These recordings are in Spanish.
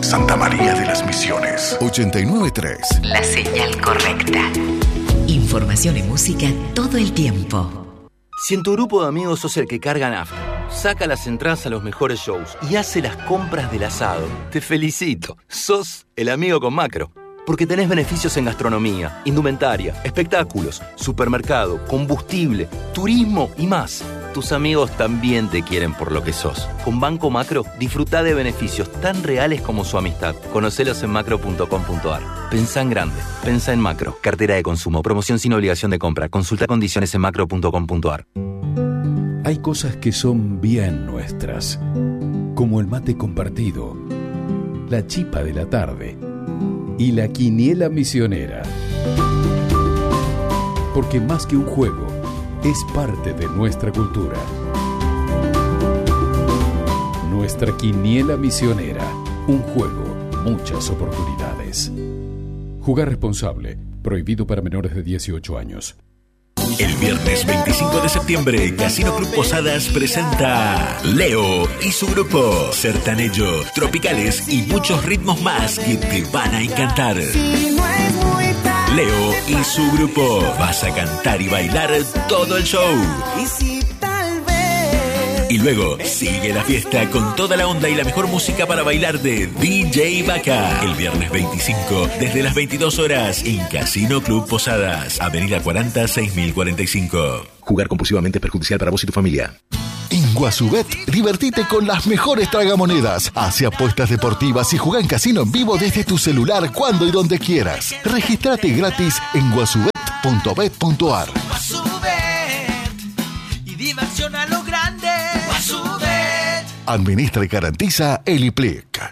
Santa María de las Misiones. 89.3. La señal correcta. Información y música todo el tiempo. Si en tu grupo de amigos sos el que carga nafta, saca las entradas a los mejores shows y hace las compras del asado, te felicito. Sos el amigo con Macro. Porque tenés beneficios en gastronomía, indumentaria, espectáculos, supermercado, combustible, turismo y más. Tus amigos también te quieren por lo que sos. Con Banco Macro, disfrutá de beneficios tan reales como su amistad. Conocelos en macro.com.ar. Pensá en grande. Pensá en Macro. Cartera de consumo. Promoción sin obligación de compra. Consulta condiciones en macro.com.ar. Hay cosas que son bien nuestras, como el mate compartido, la chipa de la tarde y la quiniela misionera. Porque más que un juego, es parte de nuestra cultura. Nuestra quiniela misionera. Un juego, muchas oportunidades. Jugar responsable. Prohibido para menores de 18 años. El viernes 25 de septiembre, Casino Club Posadas presenta Leo y su grupo. Sertanejo, tropicales y muchos ritmos más que te van a encantar. Leo y su grupo. Vas a cantar y bailar todo el show. Y luego sigue la fiesta con toda la onda y la mejor música para bailar de DJ Vaca. El viernes 25, desde las 22 horas, en Casino Club Posadas, Avenida 40, 6045. Jugar compulsivamente es perjudicial para vos y tu familia. En Guasubet, divertite con las mejores tragamonedas. Hace apuestas deportivas y juega en casino en vivo desde tu celular cuando y donde quieras. Regístrate gratis en guasubet.bet.ar. Y diversión a lo grande. Guasubet. Administra y garantiza el IPLEC.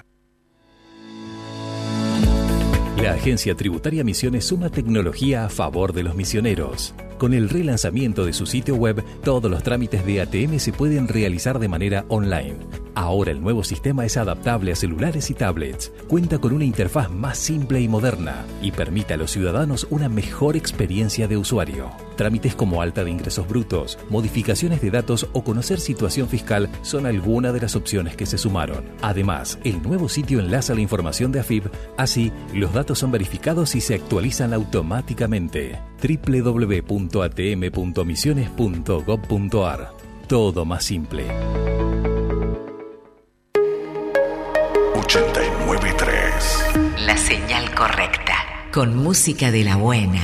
La Agencia Tributaria Misiones suma tecnología a favor de los misioneros. Con el relanzamiento de su sitio web, todos los trámites de ATM se pueden realizar de manera online. Ahora el nuevo sistema es adaptable a celulares y tablets, cuenta con una interfaz más simple y moderna y permite a los ciudadanos una mejor experiencia de usuario. Trámites como alta de ingresos brutos, modificaciones de datos o conocer situación fiscal son algunas de las opciones que se sumaron. Además, el nuevo sitio enlaza la información de AFIP, así los datos son verificados y se actualizan automáticamente. www.atm.misiones.gov.ar. Todo más simple. 89.3. La señal correcta. Con música de la buena.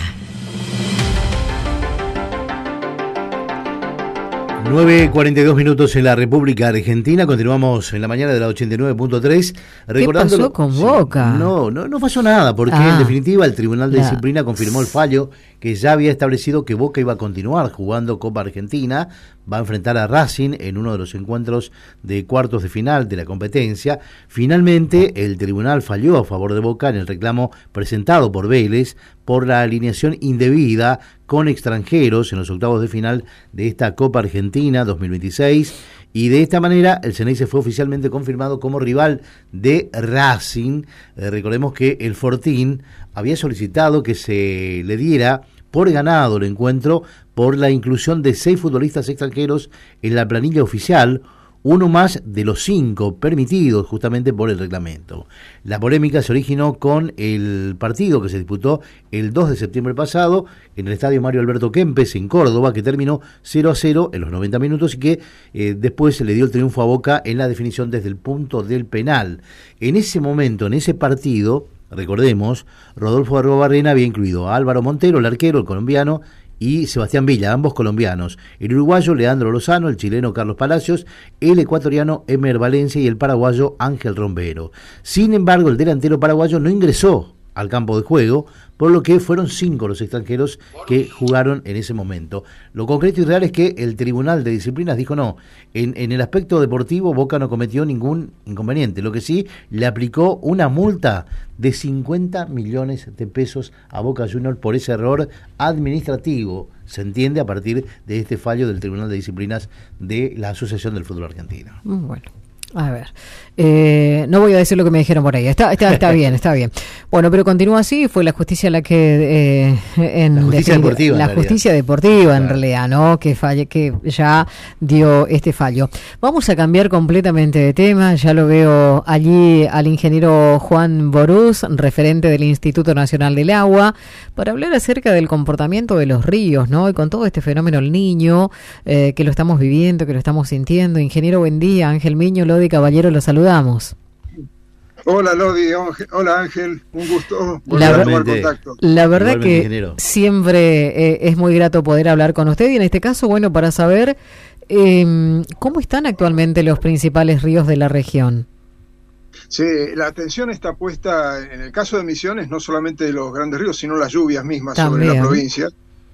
9:42 minutos en la República Argentina. Continuamos en la mañana de la 89.3. ¿Qué pasó con Boca? No pasó nada, porque en definitiva el Tribunal de Disciplina confirmó el fallo que ya había establecido que Boca iba a continuar jugando Copa Argentina. Va a enfrentar a Racing en uno de los encuentros de cuartos de final de la competencia. Finalmente, el tribunal falló a favor de Boca en el reclamo presentado por Vélez por la alineación indebida con extranjeros en los octavos de final de esta Copa Argentina 2026. Y de esta manera el Ceneice fue oficialmente confirmado como rival de Racing. Recordemos que el Fortín había solicitado que se le diera por ganado el encuentro por la inclusión de 6 futbolistas extranjeros en la planilla oficial, uno más de los 5 permitidos justamente por el reglamento. La polémica se originó con el partido que se disputó el 2 de septiembre pasado en el estadio Mario Alberto Kempes en Córdoba, que terminó 0-0 en los 90 minutos y que después se le dio el triunfo a Boca en la definición desde el punto del penal. En ese momento, en ese partido, recordemos, Rodolfo Arruabarrena había incluido a Álvaro Montero, el arquero, el colombiano, y Sebastián Villa, ambos colombianos, el uruguayo Leandro Lozano, el chileno Carlos Palacios, el ecuatoriano Emer Valencia y el paraguayo Ángel Rombero. Sin embargo, el delantero paraguayo no ingresó al campo de juego, por lo que fueron 5 los extranjeros que jugaron en ese momento. Lo concreto y real es que el Tribunal de Disciplinas dijo no, en el aspecto deportivo Boca no cometió ningún inconveniente, lo que sí le aplicó una multa de 50 millones de pesos a Boca Juniors por ese error administrativo, se entiende a partir de este fallo del Tribunal de Disciplinas de la Asociación del Fútbol Argentino. Bueno. A ver, no voy a decir lo que me dijeron por ahí. Está bien, está bien. Bueno, pero continúa así. Fue la justicia la que la justicia deportiva, la justicia deportiva en realidad, ¿no? Que ya dio este fallo. Vamos a cambiar completamente de tema. Ya lo veo allí al ingeniero Juan Borús, referente del Instituto Nacional del Agua, para hablar acerca del comportamiento de los ríos, ¿no? Y con todo este fenómeno El Niño, que lo estamos viviendo, que lo estamos sintiendo. Ingeniero, buen día. Ángel Miño, Lodi Caballero, los saludamos. Hola Lodi, hola Ángel, un gusto volver a tomar contacto. La verdad que ingeniero, siempre es muy grato poder hablar con usted y en este caso, bueno, para saber cómo están actualmente los principales ríos de la región. Sí, la atención está puesta en el caso de Misiones, no solamente de los grandes ríos, sino las lluvias mismas también sobre la provincia.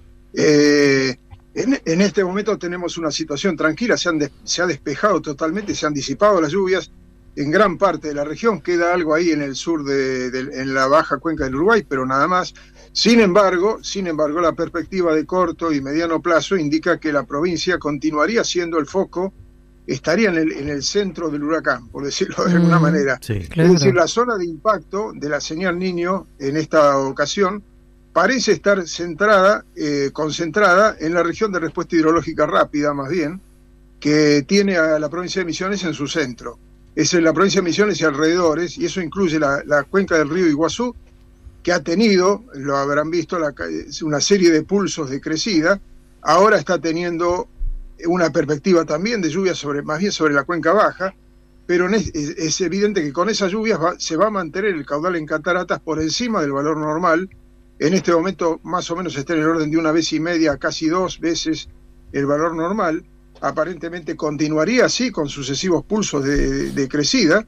En este momento tenemos una situación tranquila, se ha despejado totalmente, se han disipado las lluvias en gran parte de la región, queda algo ahí en el sur, en la baja cuenca del Uruguay, pero nada más. Sin embargo, la perspectiva de corto y mediano plazo indica que la provincia continuaría siendo el foco, estaría en el centro del huracán, por decirlo de alguna manera. Sí, claro. Es decir, la zona de impacto de la señal Niño en esta ocasión parece estar concentrada en la región de respuesta hidrológica rápida, más bien, que tiene a la provincia de Misiones en su centro. Es en la provincia de Misiones y alrededores, y eso incluye la cuenca del río Iguazú, que ha tenido, lo habrán visto, una serie de pulsos de crecida. Ahora está teniendo una perspectiva también de lluvias más bien sobre la cuenca baja, pero es evidente que con esas lluvias se va a mantener el caudal en cataratas por encima del valor normal. En este momento más o menos está en el orden de 1,5 veces a casi 2 veces el valor normal. Aparentemente continuaría así con sucesivos pulsos de crecida.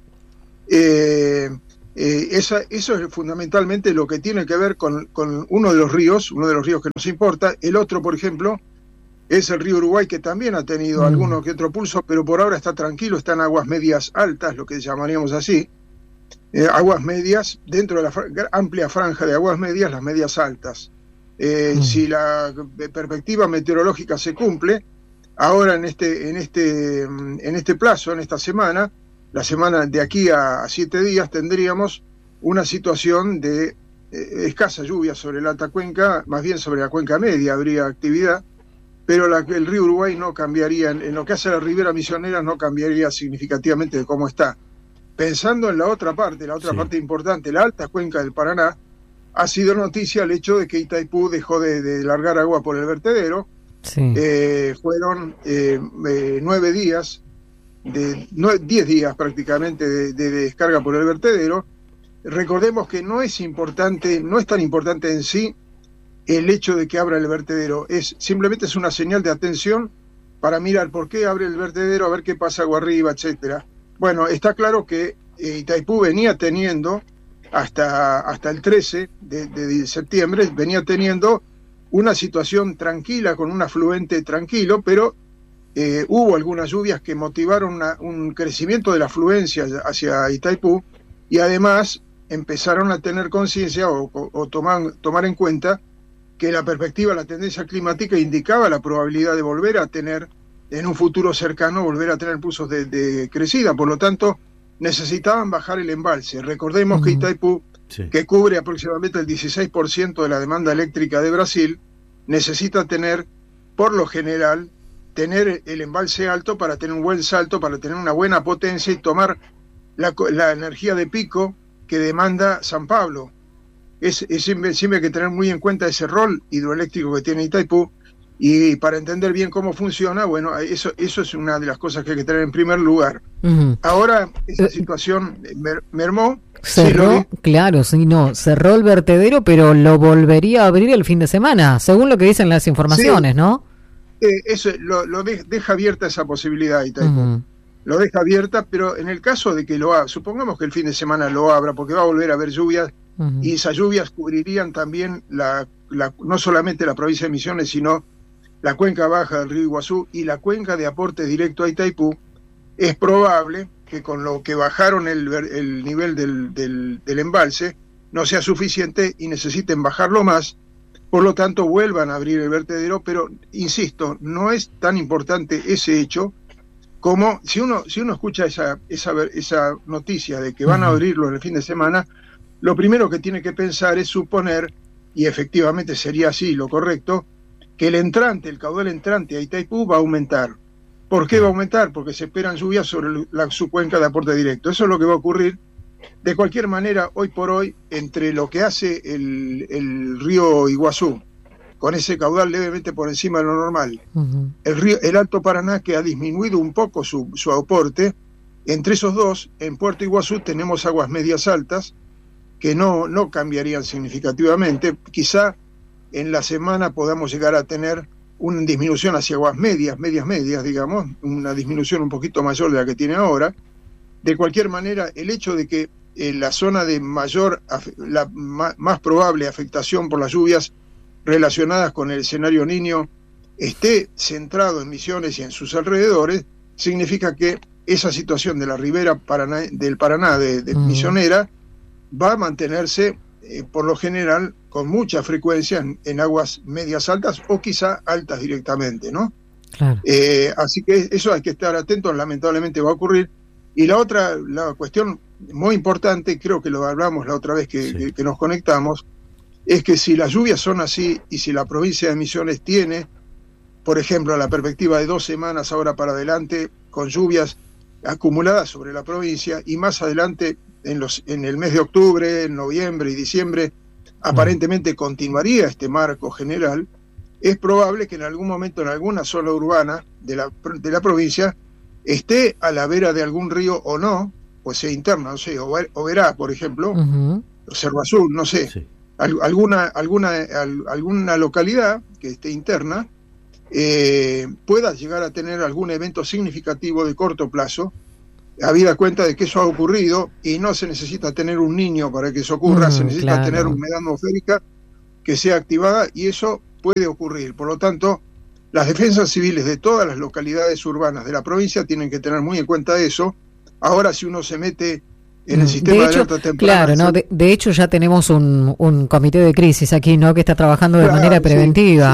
Eso es fundamentalmente lo que tiene que ver con uno de los ríos que nos importa. El otro, por ejemplo, es el río Uruguay, que también ha tenido alguno que otro pulso, pero por ahora está tranquilo, está en aguas medias altas, lo que llamaríamos así. Aguas medias, dentro de la amplia franja de aguas medias, las medias altas. Si la perspectiva meteorológica se cumple, ahora en este plazo, en esta semana, la semana de aquí a 7 días, tendríamos una situación de escasa lluvia sobre la alta cuenca, más bien sobre la cuenca media habría actividad, pero el río Uruguay no cambiaría, en lo que hace a la ribera misionera no cambiaría significativamente de cómo está. Pensando en la otra parte importante, la alta cuenca del Paraná, ha sido noticia el hecho de que Itaipú dejó de largar agua por el vertedero. Sí. Fueron 9 días, 10 días prácticamente de descarga por el vertedero. Recordemos que no es tan importante en sí el hecho de que abra el vertedero, simplemente es una señal de atención para mirar por qué abre el vertedero, a ver qué pasa agua arriba, etcétera. Bueno, está claro que Itaipú venía teniendo, hasta el 13 de septiembre, venía teniendo una situación tranquila, con un afluente tranquilo, pero hubo algunas lluvias que motivaron un crecimiento de la afluencia hacia Itaipú, y además empezaron a tener conciencia o tomar en cuenta que la perspectiva, la tendencia climática indicaba la probabilidad de volver a tener, en un futuro cercano, pulsos de crecida. Por lo tanto, necesitaban bajar el embalse. Recordemos que Itaipú, que cubre aproximadamente el 16% de la demanda eléctrica de Brasil, necesita tener, por lo general, el embalse alto para tener un buen salto, para tener una buena potencia y tomar la energía de pico que demanda San Pablo. Siempre hay que tener muy en cuenta ese rol hidroeléctrico que tiene Itaipú, y para entender bien cómo funciona, bueno, eso es una de las cosas que hay que tener en primer lugar. Ahora esa situación mermó. Cerró, claro, sí, no, cerró el vertedero, pero lo volvería a abrir el fin de semana, según lo que dicen las informaciones, ¿no? Eso deja abierta esa posibilidad, Itaipú. Lo deja abierta, pero en el caso de que lo haga, supongamos que el fin de semana lo abra, porque va a volver a haber lluvias, y esas lluvias cubrirían también no solamente la provincia de Misiones, sino la cuenca baja del río Iguazú y la cuenca de aporte directo a Itaipú. Es probable que con lo que bajaron el nivel del embalse no sea suficiente y necesiten bajarlo más, por lo tanto vuelvan a abrir el vertedero, pero insisto, no es tan importante ese hecho, como si uno escucha esa noticia de que van a abrirlo en el fin de semana, lo primero que tiene que pensar es suponer, y efectivamente sería así lo correcto, que el caudal entrante a Itaipú va a aumentar. ¿Por qué va a aumentar? Porque se esperan lluvias sobre su cuenca de aporte directo. Eso es lo que va a ocurrir. De cualquier manera, hoy por hoy, entre lo que hace el río Iguazú, con ese caudal levemente por encima de lo normal, el Alto Paraná, que ha disminuido un poco su aporte, entre esos dos, en Puerto Iguazú tenemos aguas medias altas, que no cambiarían significativamente. Quizá en la semana podamos llegar a tener una disminución hacia aguas medias, digamos, una disminución un poquito mayor de la que tiene ahora. De cualquier manera, el hecho de que la zona de más probable afectación por las lluvias relacionadas con el escenario Niño esté centrado en Misiones y en sus alrededores, significa que esa situación de la ribera del Paraná de Misionera va a mantenerse por lo general con mucha frecuencia en aguas medias altas o quizá altas directamente, ¿no? Claro. Así que eso hay que estar atentos, lamentablemente va a ocurrir. Y la cuestión muy importante, creo que lo hablamos la otra vez que nos conectamos, es que si las lluvias son así y si la provincia de Misiones tiene, por ejemplo, la perspectiva de 2 semanas ahora para adelante, con lluvias acumuladas sobre la provincia, y más adelante en el mes de octubre, en noviembre y diciembre, aparentemente continuaría este marco general, es probable que en algún momento en alguna zona urbana de la provincia esté a la vera de algún río o no, o sea interna, no sé, o verá, por ejemplo, Cerro Azul, no sé, alguna localidad que esté interna pueda llegar a tener algún evento significativo de corto plazo, habida cuenta de que eso ha ocurrido, y no se necesita tener un niño para que eso ocurra, se necesita tener humedad atmosférica que sea activada, y eso puede ocurrir. Por lo tanto, las defensas civiles de todas las localidades urbanas de la provincia tienen que tener muy en cuenta eso. Ahora, si uno se mete en el sistema de alerta temprana... Claro, no, de hecho ya tenemos un comité de crisis aquí, ¿no?, que está trabajando de manera preventiva.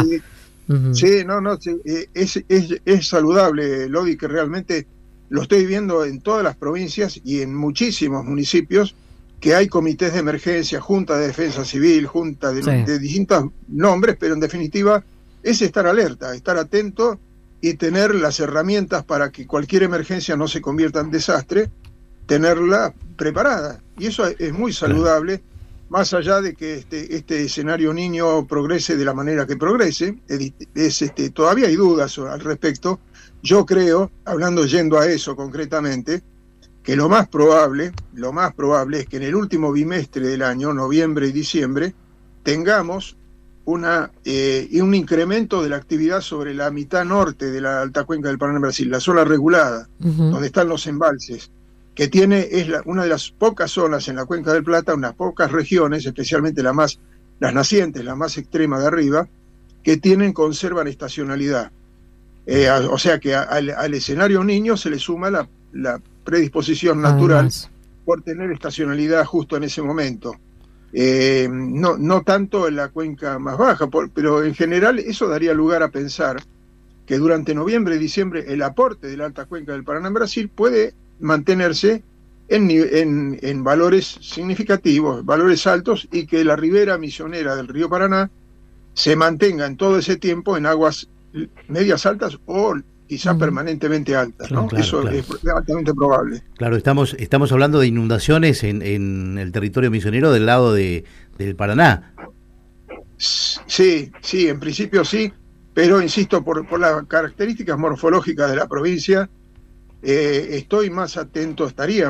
Es saludable, Lodi, que realmente lo estoy viendo en todas las provincias y en muchísimos municipios, que hay comités de emergencia, junta de defensa civil, junta de distintos nombres, pero en definitiva es estar alerta, estar atento y tener las herramientas para que cualquier emergencia no se convierta en desastre, tenerla preparada. Y eso es muy saludable, más allá de que este escenario Niño progrese de la manera que progrese. Todavía hay dudas al respecto. Yo creo, yendo a eso concretamente, que lo más probable es que en el último bimestre del año, noviembre y diciembre, tengamos un incremento de la actividad sobre la mitad norte de la alta cuenca del Paraná en Brasil, la zona regulada, donde están los embalses, que es una de las pocas zonas en la Cuenca del Plata, unas pocas regiones, especialmente las nacientes, la más extrema de arriba, que conservan estacionalidad. O sea que al escenario Niño se le suma la predisposición natural por tener estacionalidad justo en ese momento. No tanto en la cuenca más baja, pero en general eso daría lugar a pensar que durante noviembre y diciembre el aporte de la alta cuenca del Paraná en Brasil puede mantenerse en valores significativos, valores altos, y que la ribera misionera del río Paraná se mantenga en todo ese tiempo en aguas medias altas o quizá permanentemente altas, ¿no? Claro. Es altamente probable. Claro, estamos hablando de inundaciones en el territorio misionero del lado del Paraná. Sí, en principio sí, pero insisto, por las características morfológicas de la provincia, estaría más atento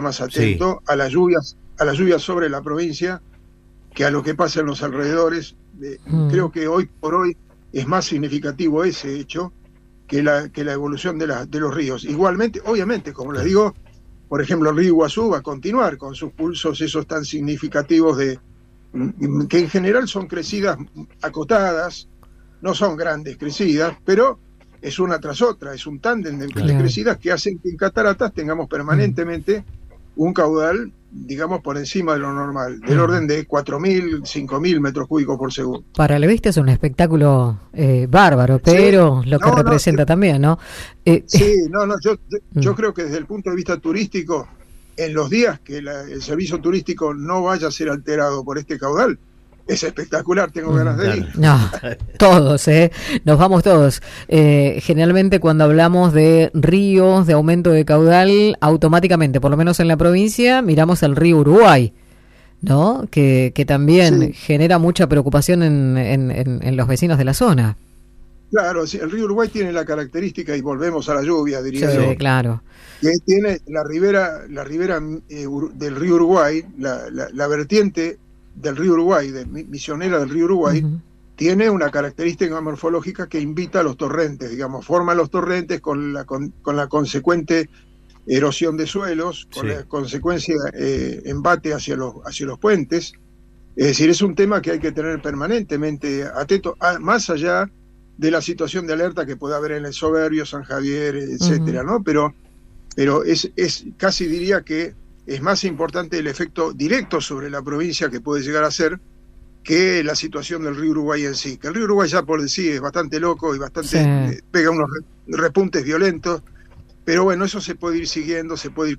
a las lluvias sobre la provincia que a lo que pasa en los alrededores. Creo que hoy por hoy es más significativo ese hecho que la evolución de los ríos. Igualmente, obviamente, como les digo, por ejemplo, el río Iguazú va a continuar con sus pulsos esos tan significativos que en general son crecidas acotadas, no son grandes crecidas, pero es una tras otra, es un tándem de crecidas que hacen que en cataratas tengamos permanentemente un caudal digamos, por encima de lo normal, del orden de 4.000, 5.000 metros cúbicos por segundo. Para el vista es un espectáculo bárbaro, pero sí, lo que representa también, ¿no? Sí, yo creo que desde el punto de vista turístico, en los días que el servicio turístico no vaya a ser alterado por este caudal, es espectacular, tengo ganas de ir. No, todos, nos vamos todos. Generalmente cuando hablamos de ríos, de aumento de caudal, automáticamente, por lo menos en la provincia, miramos el río Uruguay, ¿no? Que también genera mucha preocupación en los vecinos de la zona. Claro, sí, el río Uruguay tiene la característica, y volvemos a la lluvia, diría yo. Sí, claro. Que tiene la ribera del río Uruguay, la vertiente del río Uruguay, misionera del río Uruguay, tiene una característica morfológica que invita a los torrentes, digamos, forma los torrentes con la consecuente erosión de suelos, con la consecuencia embate hacia los puentes. Es decir, es un tema que hay que tener permanentemente atento, más allá de la situación de alerta que pueda haber en el Soberbio, San Javier, etcétera, ¿no? Pero es casi diría que es más importante el efecto directo sobre la provincia que puede llegar a ser que la situación del río Uruguay en sí. Que el río Uruguay ya por sí es bastante loco y bastante pega unos repuntes violentos, pero bueno, eso se puede ir siguiendo, se puede ir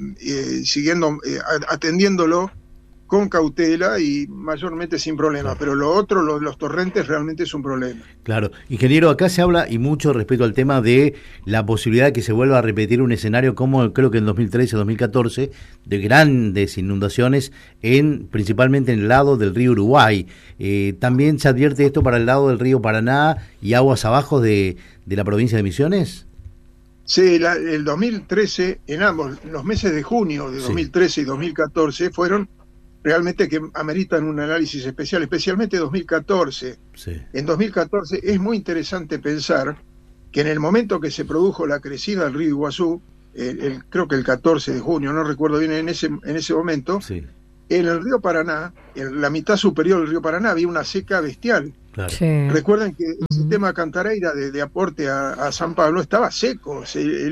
atendiéndolo con cautela y mayormente sin problemas, pero lo otro, los torrentes, realmente es un problema. Claro. Ingeniero, acá se habla y mucho respecto al tema de la posibilidad de que se vuelva a repetir un escenario como creo que en 2013-2014 de grandes inundaciones principalmente en el lado del río Uruguay. ¿También se advierte esto para el lado del río Paraná y aguas abajo de la provincia de Misiones? Sí, el 2013, en ambos, los meses de junio de 2013 y 2014 fueron realmente que ameritan un análisis especial, especialmente 2014. Sí. En 2014 es muy interesante pensar que en el momento que se produjo la crecida del río Iguazú, creo que el 14 de junio, no recuerdo bien en ese momento, en el río Paraná, en la mitad superior del río Paraná, había una seca bestial. Claro. Sí. Recuerden que el sistema Cantareira de aporte a San Pablo estaba seco.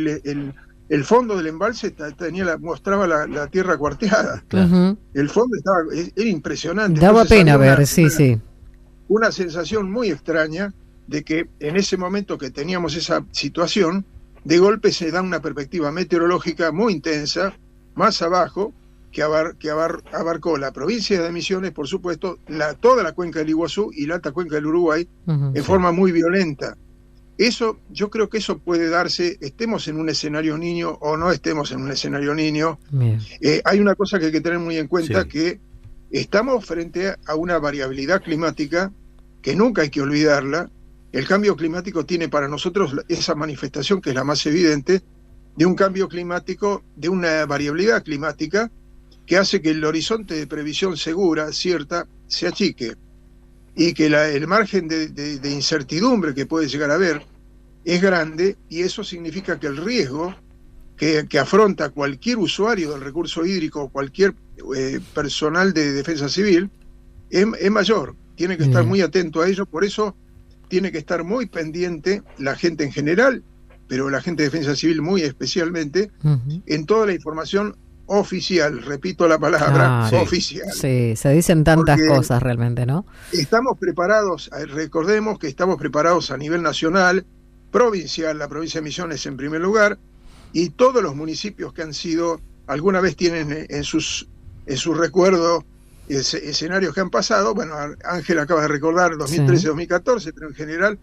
El fondo del embalse mostraba la tierra cuarteada. Claro. El fondo era impresionante. Daba pena ver, una sensación muy extraña de que en ese momento que teníamos esa situación, de golpe se da una perspectiva meteorológica muy intensa, más abajo, que abarcó la provincia de Misiones, por supuesto, toda la cuenca del Iguazú y la alta cuenca del Uruguay, en forma muy violenta. Yo creo que eso puede darse, estemos en un escenario niño o no estemos en un escenario niño. Hay una cosa que hay que tener muy en cuenta, que estamos frente a una variabilidad climática que nunca hay que olvidarla. El cambio climático tiene para nosotros esa manifestación que es la más evidente, de un cambio climático, de una variabilidad climática que hace que el horizonte de previsión segura, cierta, se achique, y que el margen de incertidumbre que puede llegar a haber es grande, y eso significa que el riesgo que afronta cualquier usuario del recurso hídrico, cualquier personal de defensa civil, es mayor. Tiene que estar muy atento a ello, por eso tiene que estar muy pendiente la gente en general, pero la gente de defensa civil muy especialmente, en toda la información oficial, repito la palabra, oficial. Sí, se dicen tantas cosas realmente, ¿no? Estamos preparados, recordemos que estamos preparados a nivel nacional, provincial, la provincia de Misiones en primer lugar, y todos los municipios que han sido, alguna vez tienen en su recuerdo escenarios que han pasado. Bueno, Ángel acaba de recordar 2013-2014, pero en general,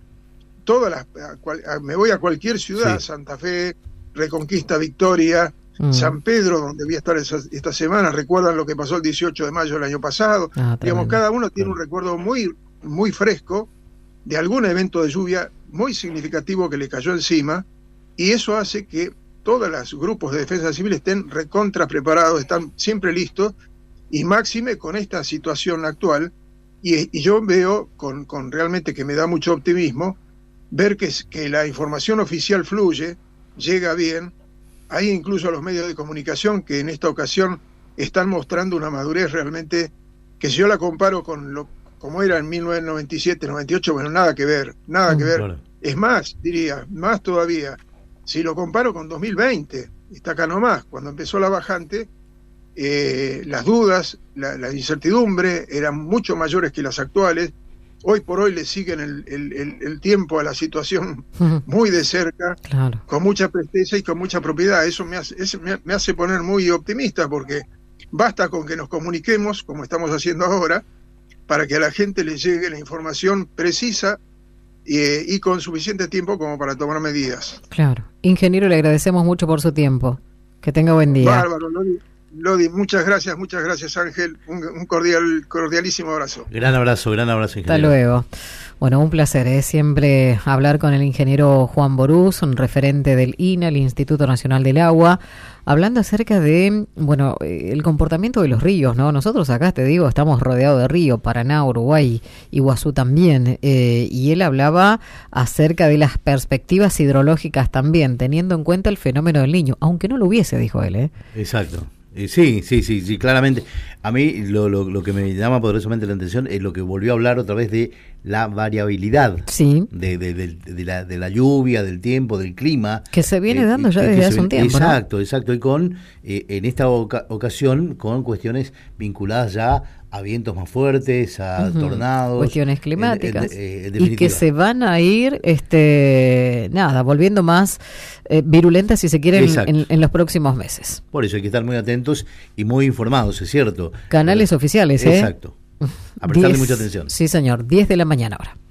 me voy a cualquier ciudad, Santa Fe, Reconquista, Victoria, San Pedro, donde voy a estar esta semana, recuerdan lo que pasó el 18 de mayo del año pasado. Digamos, cada uno tiene un recuerdo muy, muy fresco de algún evento de lluvia muy significativo que le cayó encima, y eso hace que todos los grupos de defensa civil estén recontra preparados, están siempre listos, y máxime con esta situación actual, y yo veo con realmente que me da mucho optimismo ver que la información oficial fluye, llega bien. Hay incluso los medios de comunicación que en esta ocasión están mostrando una madurez realmente que, si yo la comparo con como era en 1997-98, bueno, nada que ver. Claro. Es más, diría, más todavía, si lo comparo con 2020, está acá nomás, cuando empezó la bajante, las dudas, la incertidumbre eran mucho mayores que las actuales. Hoy por hoy le siguen el tiempo a la situación muy de cerca, claro, con mucha presteza y con mucha propiedad. Eso me hace poner muy optimista, porque basta con que nos comuniquemos, como estamos haciendo ahora, para que a la gente le llegue la información precisa y con suficiente tiempo como para tomar medidas. Claro. Ingeniero, le agradecemos mucho por su tiempo. Que tenga buen día. Bárbaro, Lodi, muchas gracias Ángel, un cordialísimo abrazo. Gran abrazo, ingeniero. Hasta luego. Bueno, un placer, siempre hablar con el ingeniero Juan Borús, un referente del INA, el Instituto Nacional del Agua, hablando acerca de, el comportamiento de los ríos, ¿no? Nosotros acá, te digo, estamos rodeados de río, Paraná, Uruguay, Iguazú también, y él hablaba acerca de las perspectivas hidrológicas también, teniendo en cuenta el fenómeno del Niño, aunque no lo hubiese, dijo él, Exacto. Sí, claramente. A mí lo que me llama poderosamente la atención es lo que volvió a hablar otra vez de la variabilidad, sí, de la lluvia, del tiempo, del clima. Que se viene dando ya desde hace un tiempo, exacto, ¿no? Exacto, y con en esta ocasión con cuestiones vinculadas ya a vientos más fuertes, a tornados, cuestiones climáticas, y que se van a ir volviendo más virulentas, si se quiere, en los próximos meses. Por eso hay que estar muy atentos y muy informados, es cierto. Canales oficiales, Exacto. A prestarle mucha atención. Sí, señor, 10 de la mañana ahora.